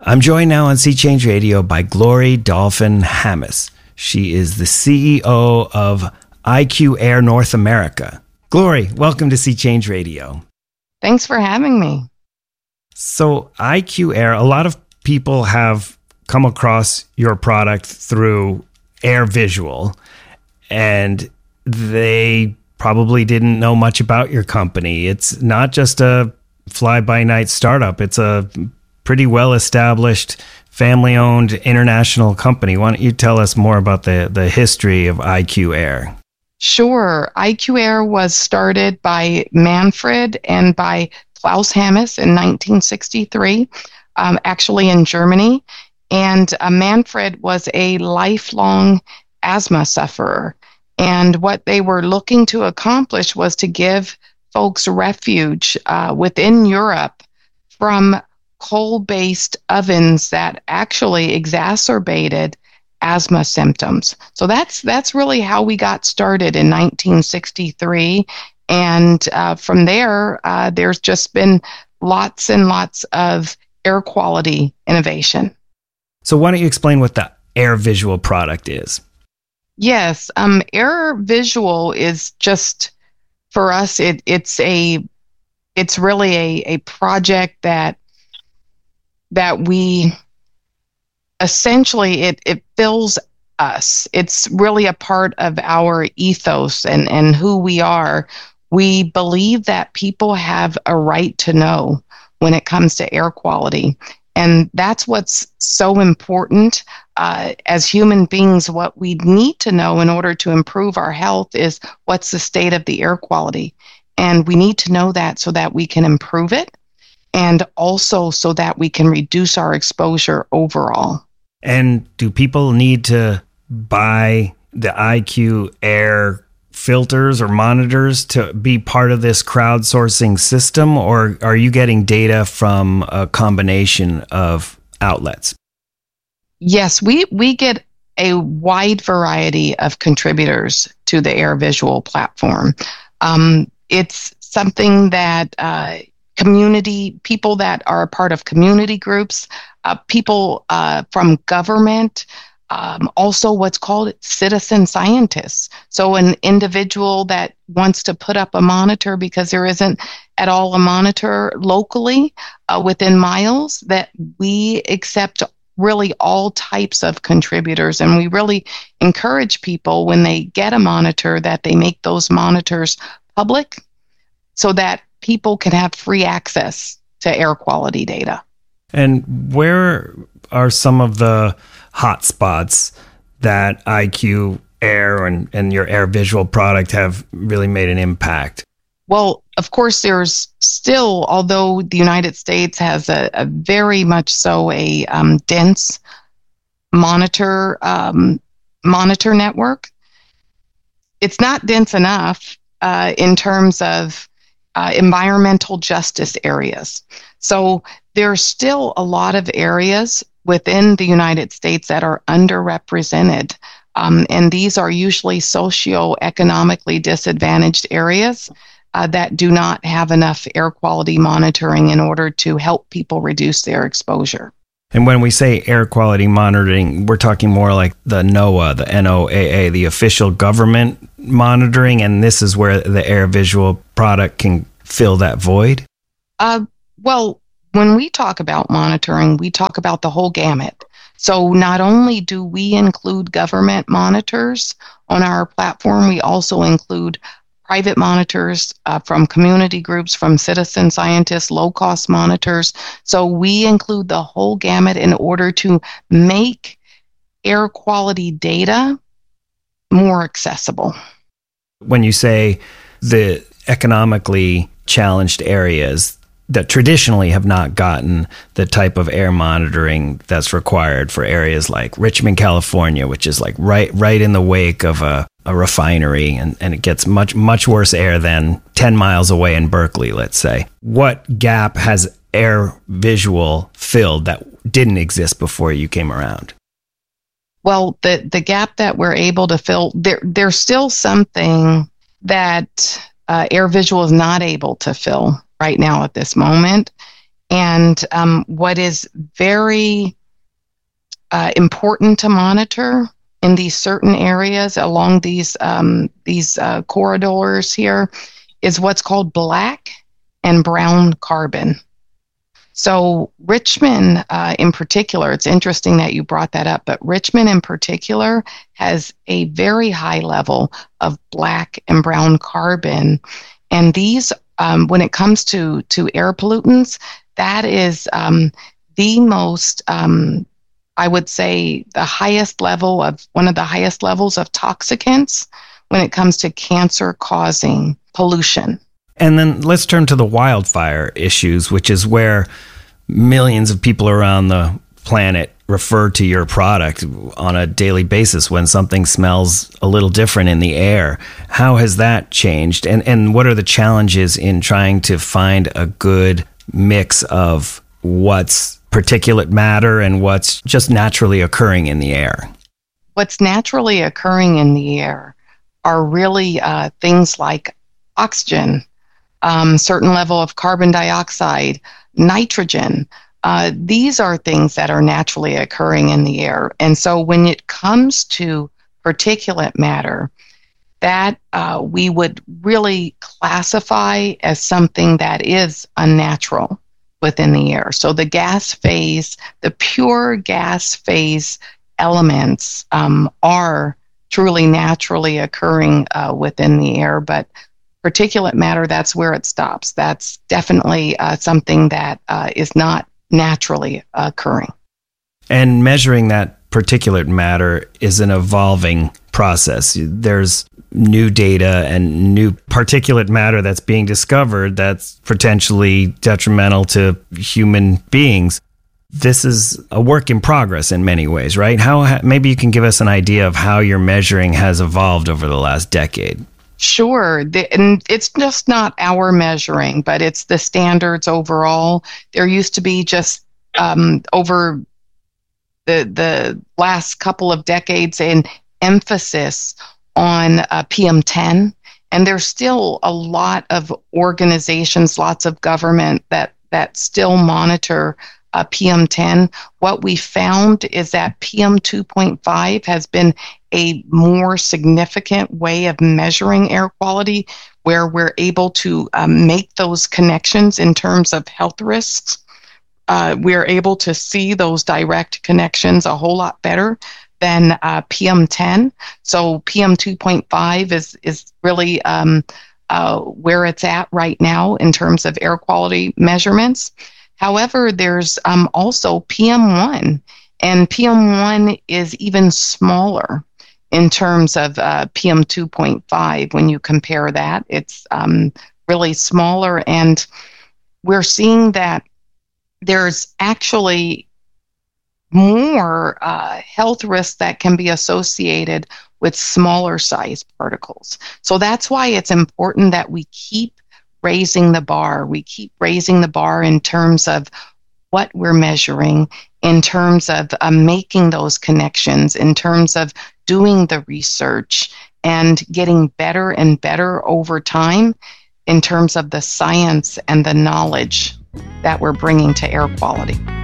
I'm joined now on Sea Change Radio by Glory Dolphin Hammes. She is the CEO of IQ Air North America. Glory, welcome to Sea Change Radio. Thanks for having me. So IQ Air, a lot of people have come across your product through AirVisual, and they probably didn't know much about your company. It's not just a fly-by-night startup. It's a pretty well-established, family-owned international company. Why don't you tell us more about the history of IQ Air? Sure. IQ Air was started by Manfred and by Klaus Hammes in 1963, actually in Germany. And Manfred was a lifelong asthma sufferer. And what they were looking to accomplish was to give folks refuge within Europe from coal-based ovens that actually exacerbated asthma symptoms. So that's really how we got started in 1963. And from there, there's just been lots and lots of air quality innovation. So why don't you explain what the AirVisual product is? Yes, AirVisual is just, for us, it's really a project that we essentially, it fills us. It's really a part of our ethos and who we are. We believe that people have a right to know when it comes to air quality. And that's what's so important. As human beings, what we need to know in order to improve our health is what's the state of the air quality. And we need to know that so that we can improve it, and also so that we can reduce our exposure overall. And do people need to buy the IQ Air filters or monitors to be part of this crowdsourcing system, or are you getting data from a combination of outlets? Yes, we get a wide variety of contributors to the AirVisual platform. It's something that people that are a part of community groups, people from government, also what's called citizen scientists. So an individual that wants to put up a monitor because there isn't at all a monitor locally within miles, that we accept really all types of contributors. And we really encourage people when they get a monitor that they make those monitors public so that people can have free access to air quality data. And where are some of the hot spots that IQ Air and your AirVisual product have really made an impact? Well, of course, there's still, although the United States has a very much so a dense monitor network, it's not dense enough in terms of environmental justice areas. So there's still a lot of areas within the United States that are underrepresented. And these are usually socioeconomically disadvantaged areas that do not have enough air quality monitoring in order to help people reduce their exposure. And when we say air quality monitoring, we're talking more like the NOAA, the NOAA, the official government monitoring, and this is where the AirVisual product can fill that void? Well, when we talk about monitoring, we talk about the whole gamut. So not only do we include government monitors on our platform, we also include private monitors from community groups, from citizen scientists, low-cost monitors. So we include the whole gamut in order to make air quality data more accessible. When you say the economically challenged areas that traditionally have not gotten the type of air monitoring that's required for areas like Richmond, California, which is like right in the wake of a refinery, and it gets much worse air than 10 miles away in Berkeley, let's say. What gap has AirVisual filled that didn't exist before you came around? Well, the gap that we're able to fill, there's still something that AirVisual is not able to fill right now at this moment. And what is very important to monitor in these certain areas along these corridors here is what's called black and brown carbon. So Richmond in particular, it's interesting that you brought that up, but Richmond in particular has a very high level of black and brown carbon. And these, when it comes to air pollutants, that is the most, I would say, one of the highest levels of toxicants when it comes to cancer-causing pollution. And then let's turn to the wildfire issues, which is where millions of people around the planet refer to your product on a daily basis when something smells a little different in the air. How has that changed? And what are the challenges in trying to find a good mix of what's particulate matter and what's just naturally occurring in the air? What's naturally occurring in the air are really things like oxygen, certain level of carbon dioxide, nitrogen. These are things that are naturally occurring in the air. And so when it comes to particulate matter, that we would really classify as something that is unnatural within the air. So the gas phase, the pure gas phase elements are truly naturally occurring within the air, but particulate matter, that's where it stops. That's definitely something that is not naturally occurring. And measuring that particulate matter is an evolving process. There's new data and new particulate matter that's being discovered that's potentially detrimental to human beings. This is a work in progress in many ways, right? Maybe you can give us an idea of how your measuring has evolved over the last decade. Sure. And it's just not our measuring, but it's the standards overall. There used to be just over the last couple of decades an emphasis on PM10. And there's still a lot of organizations, lots of government that still monitor PM10. What we found is that PM 2.5 has been a more significant way of measuring air quality, where we're able to make those connections in terms of health risks. We're able to see those direct connections a whole lot better than PM10. So PM 2.5 is really where it's at right now in terms of air quality measurements. However, there's also PM1, and PM1 is even smaller in terms of PM 2.5. When you compare that, it's really smaller, and we're seeing that there's actually more health risks that can be associated with smaller size particles. So that's why it's important that we keep raising the bar. We keep raising the bar in terms of what we're measuring, in terms of making those connections, in terms of doing the research and getting better and better over time in terms of the science and the knowledge that we're bringing to air quality.